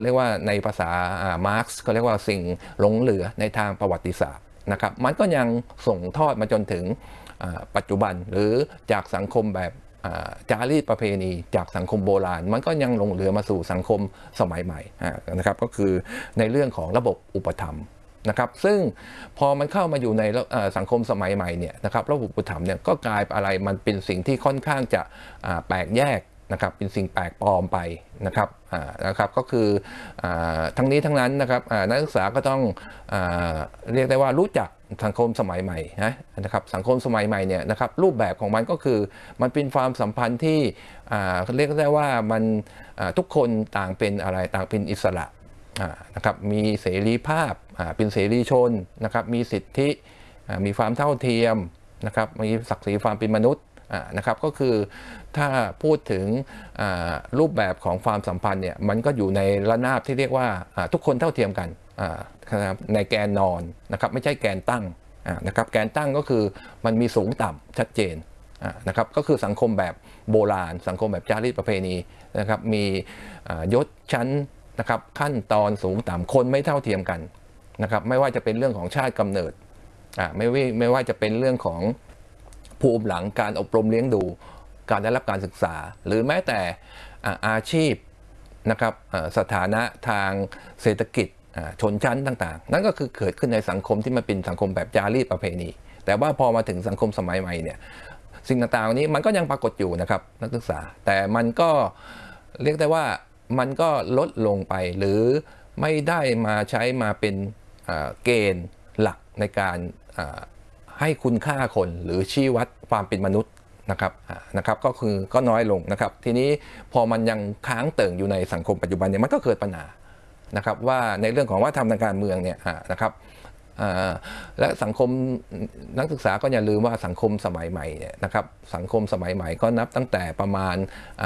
เรียกว่าในภาษามาร์กซ์ก็เรียกว่าสิ่งหลงเหลือในทางประวัติศาสตร์นะครับมันก็ยังส่งทอดมาจนถึงปัจจุบันหรือจากสังคมแบบจารีตประเพณีจากสังคมโบราณมันก็ยังหลงเหลือมาสู่สังคมสมัยใหม่นะครับก็คือในเรื่องของระบบอุปถัมภ์นะครับซึ่งพอมันเข้ามาอยู่ในสังคมสมัยใหม่เนี่ยนะครับระบบอุปถัมภ์เนี่ยก็กลายเป็นอะไรมันเป็นสิ่งที่ค่อนข้างจะแปลกแยกนะครับเป็นสิ่งแปลกปลอมไปนะครับก็คือทั้งนี้ทั้งนั้นนะครับนักศึกษาก็ต้องเรียกได้ว่ารู้จักสังคมสมัยใหม่นะครับสังคมสมัยใหม่เนี่ยนะครับรูปแบบของมันก็คือมันเป็นความสัมพันธ์ที่เรียกได้ว่ามันทุกคนต่างเป็นอะไรต่างเป็นอิสระนะครับมีเสรีภาพเป็นเสรีชนนะครับมีสิทธิมีความเท่าเทียมนะครับมีศักดิ์ศรีความเป็นมนุษย์นะครับก็คือถ้าพูดถึงรูปแบบของความสัมพันธ์เนี่ยมันก็อยู่ในระนาบที่เรียกว่าทุกคนเท่าเทียมกันในแกนนอนนะครับไม่ใช่แกนตั้งนะครับแกนตั้งก็คือมันมีสูงต่ำชัดเจนนะครับก็คือสังคมแบบโบราณสังคมแบบจารีตประเพณีนะครับมียศชั้นนะครับขั้นตอนสูงต่ำคนไม่เท่าเทียมกันนะครับไม่ว่าจะเป็นเรื่องของชาติกำเนิดไม่ว่าจะเป็นเรื่องของภูมิหลังการอบรมเลี้ยงดูการได้รับการศึกษาหรือแม้แต่อาชีพนะครับสถานะทางเศรษฐกิจชนชั้นต่างๆนั่นก็คือเกิดขึ้นในสังคมที่มันเป็นสังคมแบบจารีตประเพณีแต่ว่าพอมาถึงสังคมสมัยใหม่เนี่ยสิ่งต่างๆนี้มันก็ยังปรากฏอยู่นะครับนักศึกษาแต่มันก็เรียกได้ว่ามันก็ลดลงไปหรือไม่ได้มาใช้มาเป็นเกณฑ์หลักในการให้คุณค่าคนหรือชี้วัดความเป็นมนุษย์นะครับก็น้อยลงนะครับทีนี้พอมันยังค้างเติ่งอยู่ในสังคมปัจจุบันเนี่ยมันก็เกิดปัญหานะครับว่าในเรื่องของวัฒนธรรมทางการเมืองเนี่ยนะครับและสังคมนักศึกษาก็อย่าลืมว่าสังคมสมัยใหม่เนี่ยนะครับสังคมสมัยใหม่ก็นับตั้งแต่ประมาณ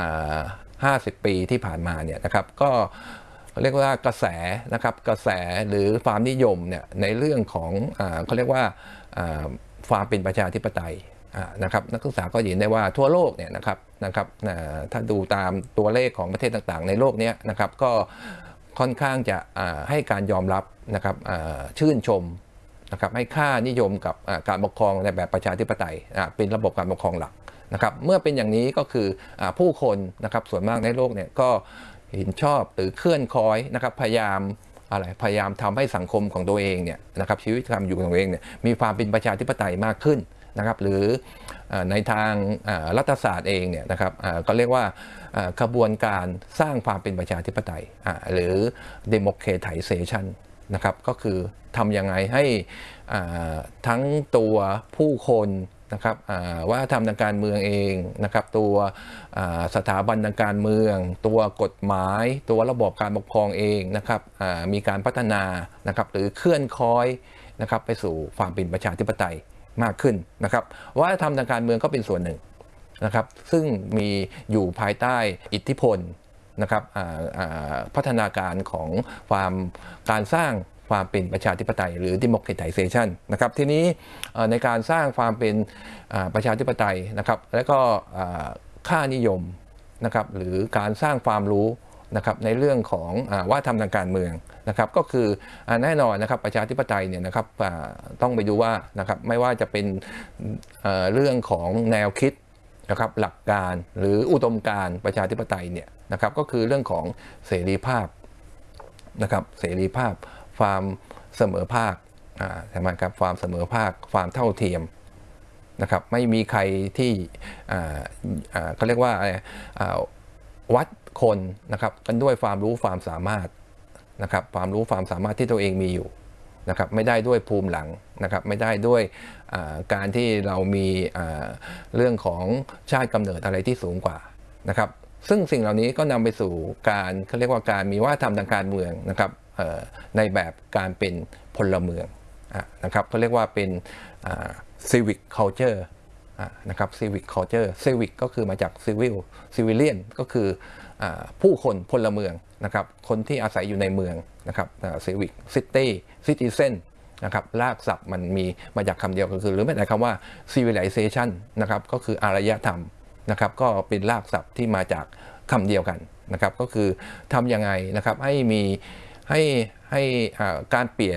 50 ปีที่ผ่านมาเนี่ยนะครับก็เรียกว่ากระแสนะครับกระแสหรือความนิยมเนี่ยในเรื่องของเขาเรียกว่าความเป็นประชาธิปไตยนะครับนักศึกษาก็เห็นได้ว่าทั่วโลกเนี่ยนะครับถ้าดูตามตัวเลขของประเทศต่างๆในโลกนี้นะครับก็ค่อนข้างจะให้การยอมรับนะครับชื่นชมนะครับให้ค่านิยมกับการปกครองในแบบประชาธิปไตยเป็นระบบการปกครองหลักนะครับเมื่อเป็นอย่างนี้ก็คือผู้คนนะครับส่วนมากในโลกเนี่ยก็เห็นชอบหรือเคลื่อนคล้อยนะครับพยายามทำให้สังคมของตัวเองเนี่ยนะครับชีวิตความอยู่ของตัวเองเนี่ยมีความเป็นประชาธิปไตยมากขึ้นนะครับหรือในทางรัฐศาสตร์เองเนี่ยนะครับก็เรียกว่าขบวนการสร้างความเป็นประชาธิปไตยหรือ democratization นะครับก็คือทำยังไงให้ทั้งตัวผู้คนนะครับว่าทำทางการเมืองเองนะครับตัวสถาบันทางการเมืองตัวกฎหมายตัวระบบการปกครองเองนะครับมีการพัฒนานะครับหรือเคลื่อนคล้อยนะครับไปสู่ความเป็นประชาธิปไตยมากขึ้นนะครับว่าทำทางการเมืองก็เป็นส่วนหนึ่งนะครับซึ่งมีอยู่ภายใต้อิทธิพลนะครับพัฒนาการของการสร้างความเป็นประชาธิปไตยหรือ democratization นะครับทีนี้ในการสร้างความเป็นประชาธิปไตยนะครับและก็ค่านิยมนะครับหรือการสร้างความรู้นะครับในเรื่องของว่าทำทางการเมืองนะครับก็คือแน่นอนนะครับประชาธิปไตยเนี่ยนะครับต้องไปดูว่านะครับไม่ว่าจะเป็นเรื่องของแนวคิดนะครับหลักการหรืออุดมการณ์ประชาธิปไตยเนี่ยนะครับก็คือเรื่องของเสรีภาพนะครับเสรีภาพความเสมอภาคใช่ไหมครับความเสมอภาคความเท่าเทียมนะครับไม่มีใครที่เขาเรียกว่าวัดคนนะครับกันด้วยความรู้ความสามารถนะครับความรู้ความสามารถที่ตัวเองมีอยู่นะครับไม่ได้ด้วยภูมิหลังนะครับไม่ได้ด้วยการที่เรามีเรื่องของชาติกำเนิดอะไรที่สูงกว่านะครับซึ่งสิ่งเหล่านี้ก็นำไปสู่การเขาเรียกว่าการมีวัฒนธรรมทางการเมืองนะครับในแบบการเป็นพลเมืองนะครับเขาเรียกว่าเป็น civic culture นะครับ civic culture civic ก็คือมาจาก civilian ก็คือผู้คนพลเมืองนะครับคนที่อาศัยอยู่ในเมืองนะครับ civic city citizen นะครับรากศัพท์มันมีมาจากคำเดียวก็คือหรือแม้แต่คำว่า civilization นะครับก็คืออารยธรรมนะครับก็เป็นรากศัพท์ที่มาจากคำเดียวกันนะครับก็คือทำยังไงนะครับให้มีให้การเปลี่ยน